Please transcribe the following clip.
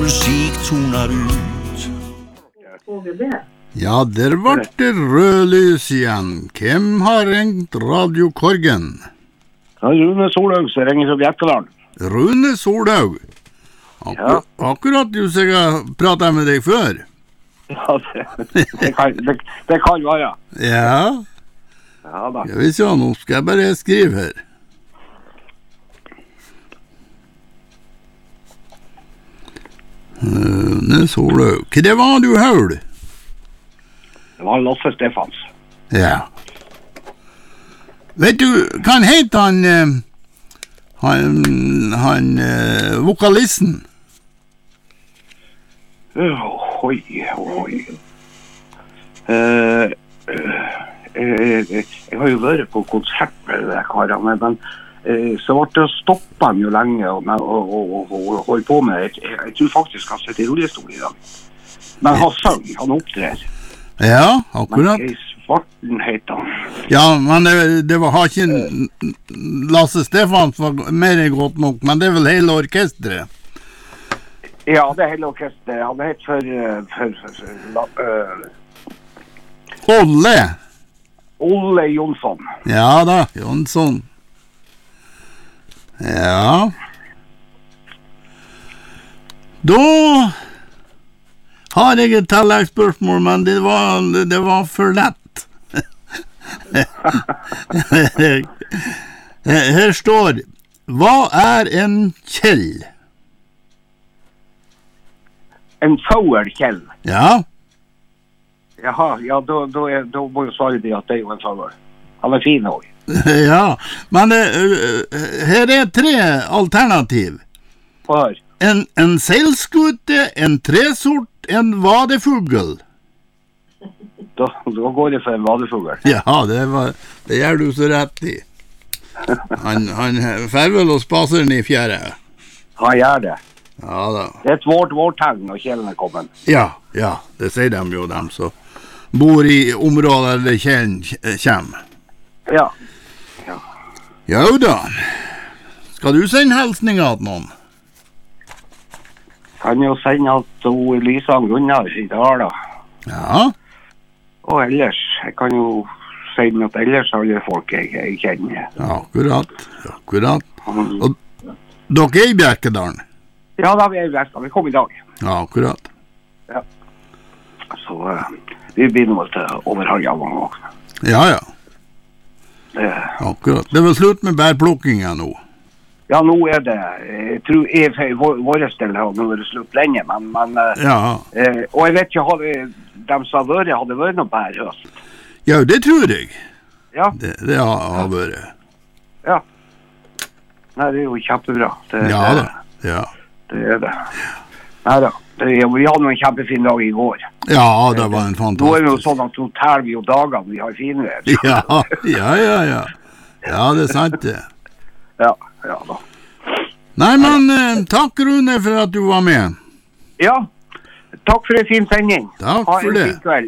Musik tonar ut. Ja, der var det rødlys igjen. Hvem har ringt radiokorgen? Rune Solhaug som ringer fra Bjerkeland. Rune Solhaug. Akkurat du som jeg har pratet med deg før. Ja, det kan være. Ja. Ja da. Jeg vil se, nå skal jeg bare skrive her. Rune Solhaug. Hva det var du hørte? Det var Lasse Stefans. Ja. Vet du, hva han heter han vokalisten? Oi. Jeg har jo vært på konsert med det karene, men så ble det stoppet han jo lenge og holdt på med. Jeg tror faktisk han sitter i rullestol i dag. Men han sang, han opptrer. Ja, akkurat. Men Svarten heter han. Ja, men det har ikke Lasse Stefans var mer enn godt nok, men det er vel hele orkestret? Ja, det er hele orkestret. Han heter for Olle Jonsson. Ja da, Jonsson. Ja. Da har jeg et tilleggsspørsmål, men det var for lett. Her står: hva er en kjell? En fauerkjell. Ja. Jaha, ja, da må jo svare det at det er jo en fauer. Han er fin også. Ja, men her er 3 alternativ. Hør. En seilskute, en tresort, en vadefugl. Da går det for en vadefugl. Ja, det gjør du så rett i. Han fervel og spaser den i fjerde. Han gjør det. Ja da. Det er et vårtegn når kjelen er kommet. Ja, det sier de jo, dem som bor i områder der kjelen kommer. Ja. Ja da. Skal du sende hilsninger til noen? Kan jo sende at hun Lisa Gunnar i dag da. Ja. Og ellers, jeg kan jo si at ellers alle folk jeg kjenner. Akkurat. Og dere er i Bjerkedalen? Ja, da er vi i Bjerkedalen. Vi kom i dag. Ja, akkurat. Ja. Så vi begynner vel til over halvdagen også. Ja. Akkurat. Det var slutt med bærplukkingen nå. Ja, nå er det, jeg tror våre stille har nå vært slutt lenge, men ja. Og jeg vet ikke, de som hadde vært noe bær høst. Ja, det tror jeg. Ja. Det har vært. Ja. Nei, det er jo kjempebra. Ja da. Det er det. Nei da. Vi hadde en kjempefin dag i går. Ja, det var en fantastisk. Nå er det jo sånn at nå tærer vi jo dagene vi har finvær. Ja. Ja, det er sant det. Ja da. Nei, men takk Rune for at du var med. Ja, takk for en fin sending. Takk for det. Ha en fin kveld.